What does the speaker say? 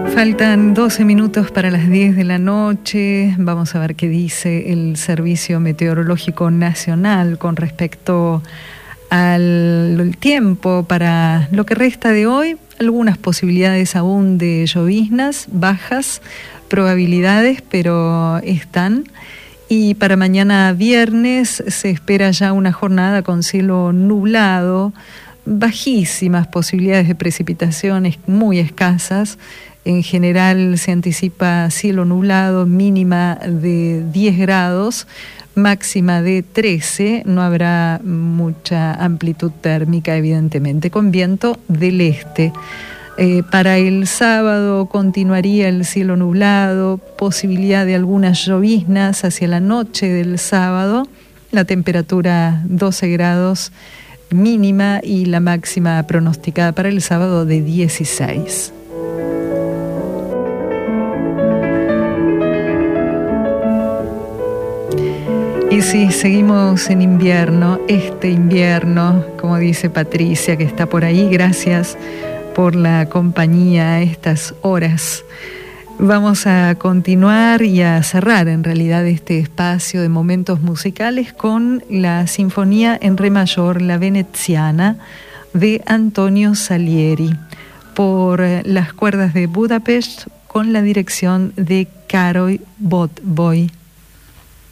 Faltan 12 minutos para las 10 de la noche. Vamos a ver qué dice el Servicio Meteorológico Nacional con respecto al tiempo para lo que resta de hoy. Algunas posibilidades aún de lloviznas, bajas probabilidades, pero están. Y para mañana viernes se espera ya una jornada con cielo nublado, bajísimas posibilidades de precipitaciones muy escasas. En general se anticipa cielo nublado, mínima de 10 grados, máxima de 13. No habrá mucha amplitud térmica, evidentemente, con viento del este. Para el sábado continuaría el cielo nublado, posibilidad de algunas lloviznas hacia la noche del sábado. La temperatura 12 grados mínima y la máxima pronosticada para el sábado de 16. Y sí, seguimos en invierno, este invierno, como dice Patricia, que está por ahí. Gracias por la compañía a estas horas. Vamos a continuar y a cerrar en realidad este espacio de momentos musicales con la Sinfonía en Re mayor, la Veneziana, de Antonio Salieri, por las cuerdas de Budapest, con la dirección de Károly Botboy.